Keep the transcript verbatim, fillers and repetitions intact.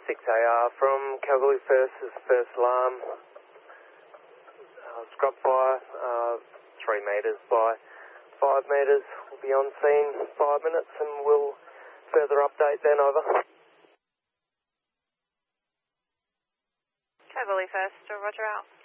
six A R from Kalgoorlie First is first alarm. Uh, scrub fire, uh, three metres by five metres. We'll be on scene five minutes and we'll further update then, over. Kalgoorlie First, roger out.